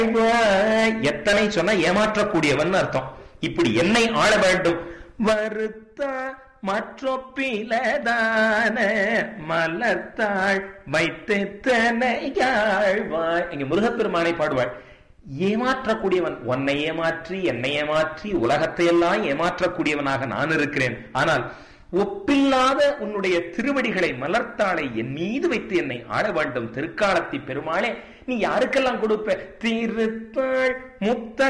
எத்தனை சொன்னா ஏமாற்றக்கூடியவன் அர்த்தம். இப்படி என்னை ஆள வேண்டும். வருத்த மற்றொப்பிலதான மலர்த்தாள் வைத்து தனையாழ்வாய். இங்க முருகப்பெருமானை பாடுவாள். ஏமாற்றக்கூடியவன், உன்னை ஏமாற்றி என்னை ஏமாற்றி உலகத்தை எல்லாம் ஏமாற்றக்கூடியவனாக நான் இருக்கிறேன். ஆனால் ஒப்பில்லாத உன்னுடைய திருவடிகளை மலர்த்தாளை என் மீது வைத்து என்னை ஆள வேண்டும். திருக்காலத்தி பெருமாளே, நீ யாருக்கெல்லாம் கொடுப்ப? திருத்தாள் முத்த